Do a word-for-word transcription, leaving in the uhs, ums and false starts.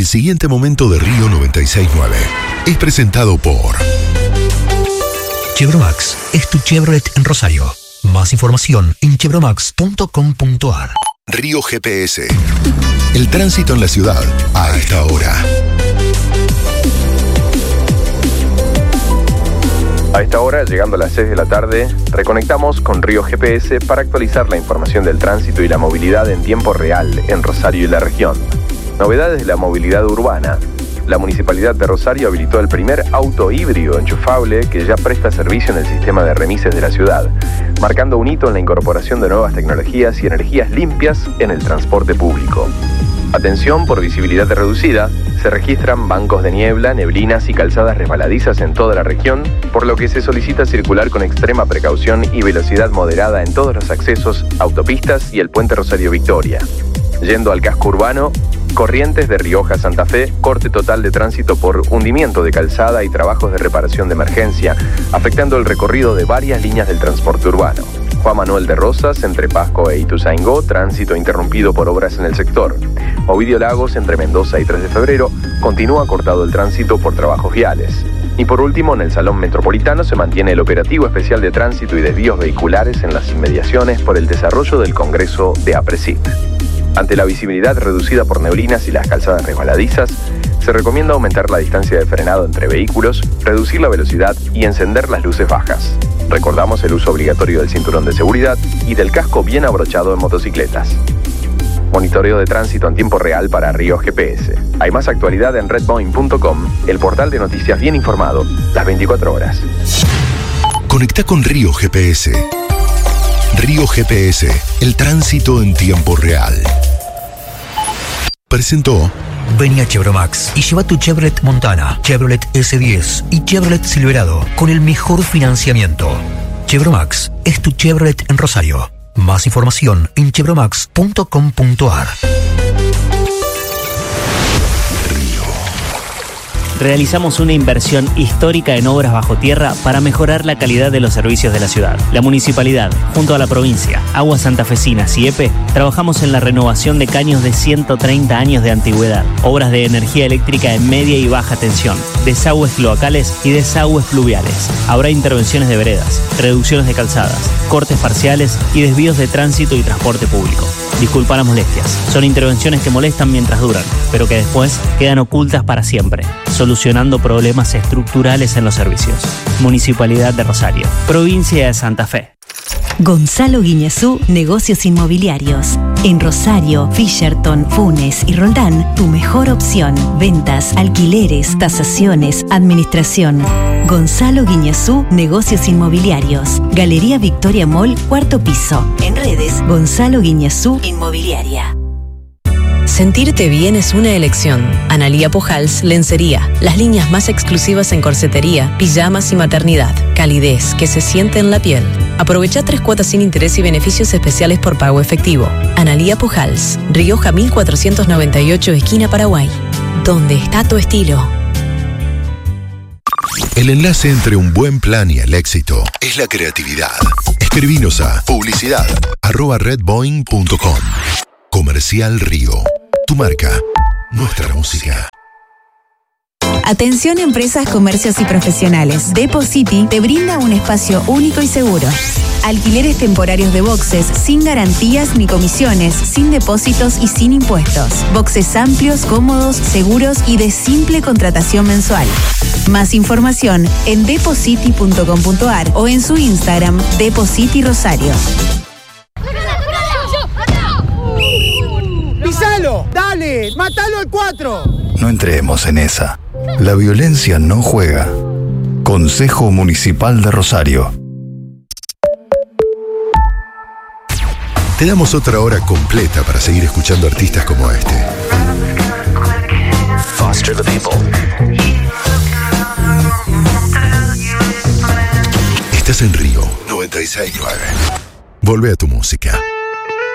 El siguiente momento de Río noventa y seis punto nueve es presentado por Chevromax es tu Chevrolet en Rosario. Más información en chevromax punto com punto ar. Río G P S. El tránsito en la ciudad a esta hora. A esta hora, llegando a las seis de la tarde, reconectamos con Río G P S para actualizar la información del tránsito y la movilidad en tiempo real en Rosario y la región. Novedades de la movilidad urbana. La Municipalidad de Rosario habilitó el primer auto híbrido enchufable que ya presta servicio en el sistema de remises de la ciudad, marcando un hito en la incorporación de nuevas tecnologías y energías limpias en el transporte público. Atención por visibilidad reducida, se registran bancos de niebla, neblinas y calzadas resbaladizas en toda la región, por lo que se solicita circular con extrema precaución y velocidad moderada en todos los accesos, autopistas y el puente Rosario Victoria. Yendo al casco urbano, Corrientes de Rioja Santa Fe, corte total de tránsito por hundimiento de calzada y trabajos de reparación de emergencia, afectando el recorrido de varias líneas del transporte urbano. Juan Manuel de Rosas, entre Pasco e Ituzaingó, tránsito interrumpido por obras en el sector. Ovidio Lagos, entre Mendoza y tres de febrero, continúa cortado el tránsito por trabajos viales. Y por último, en el Salón Metropolitano se mantiene el operativo especial de tránsito y desvíos vehiculares en las inmediaciones por el desarrollo del Congreso de APRESID. Ante la visibilidad reducida por neblinas y las calzadas resbaladizas, se recomienda aumentar la distancia de frenado entre vehículos, reducir la velocidad y encender las luces bajas. Recordamos el uso obligatorio del cinturón de seguridad y del casco bien abrochado en motocicletas. Monitoreo de tránsito en tiempo real para Río G P S. Hay más actualidad en redboeing punto com, el portal de noticias bien informado, las veinticuatro horas. Conecta con Río G P S. Río G P S, el tránsito en tiempo real. Presentó. Vení a Chevromax y lleva tu Chevrolet Montana, Chevrolet ese diez y Chevrolet Silverado con el mejor financiamiento. Chevromax es tu Chevrolet en Rosario. Más información en chevromax punto com punto ar. Realizamos una inversión histórica en obras bajo tierra para mejorar la calidad de los servicios de la ciudad. La municipalidad, junto a la provincia, Aguas Santafesinas y E P E, trabajamos en la renovación de caños de ciento treinta años de antigüedad, obras de energía eléctrica en media y baja tensión, desagües cloacales y desagües pluviales. Habrá intervenciones de veredas, reducciones de calzadas, cortes parciales y desvíos de tránsito y transporte público. Disculpa las molestias, son intervenciones que molestan mientras duran, pero que después quedan ocultas para siempre, solucionando problemas estructurales en los servicios. Municipalidad de Rosario, Provincia de Santa Fe. Gonzalo Guiñazú, Negocios Inmobiliarios. En Rosario, Fisherton, Funes y Roldán, tu mejor opción. Ventas, alquileres, tasaciones, administración. Gonzalo Guiñazú, Negocios Inmobiliarios. Galería Victoria Mall, cuarto piso. En redes, Gonzalo Guiñazú Inmobiliaria. Sentirte bien es una elección. Analía Pujals, lencería. Las líneas más exclusivas en corsetería, pijamas y maternidad. Calidez que se siente en la piel. Aprovecha tres cuotas sin interés y beneficios especiales por pago efectivo. Analía Pujals, Rioja mil cuatrocientos noventa y ocho, esquina Paraguay. ¿Dónde está tu estilo? El enlace entre un buen plan y el éxito es la creatividad. Escribinos a publicidad arroba redboeing punto com. Comercial Río. Tu marca, nuestra música. Atención empresas, comercios y profesionales. Depositi te brinda un espacio único y seguro. Alquileres temporarios de boxes sin garantías ni comisiones, sin depósitos y sin impuestos. Boxes amplios, cómodos, seguros y de simple contratación mensual. Más información en depositi punto com punto ar o en su Instagram Depositi Rosario. ¡Pisalo! ¡Dale! ¡Mátalo al cuatro! No entremos en esa. La violencia no juega. Consejo Municipal de Rosario. Te damos otra hora completa para seguir escuchando artistas como este. Foster the people. Estás en Río noventa y seis punto nueve. Volvé a tu música.